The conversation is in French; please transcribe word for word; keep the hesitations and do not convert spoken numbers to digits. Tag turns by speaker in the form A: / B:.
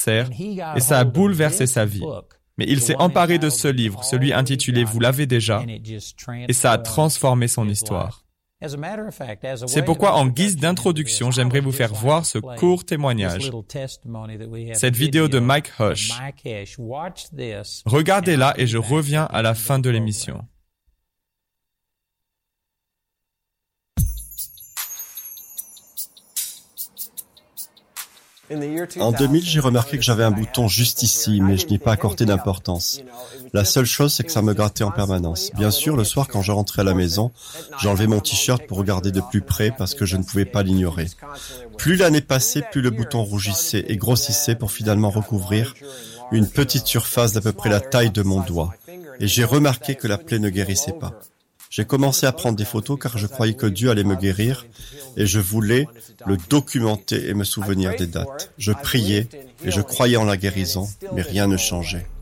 A: cancer et ça a bouleversé sa vie. Mais il s'est emparé de ce livre, celui intitulé « Vous l'avez déjà » et ça a transformé son histoire. C'est pourquoi, en guise d'introduction, j'aimerais vous faire voir ce court témoignage. Cette vidéo de Mike Hush. Regardez-la et je reviens à la fin de l'émission.
B: En deux mille, j'ai remarqué que j'avais un bouton juste ici, mais je n'y ai pas accordé d'importance. La seule chose, c'est que ça me grattait en permanence. Bien sûr, le soir, quand je rentrais à la maison, j'enlevais mon t-shirt pour regarder de plus près parce que je ne pouvais pas l'ignorer. Plus l'année passait, plus le bouton rougissait et grossissait pour finalement recouvrir une petite surface d'à peu près la taille de mon doigt. Et j'ai remarqué que la plaie ne guérissait pas. J'ai commencé à prendre des photos car je croyais que Dieu allait me guérir et je voulais le documenter et me souvenir des dates. Je priais et je croyais en la guérison, mais rien ne changeait.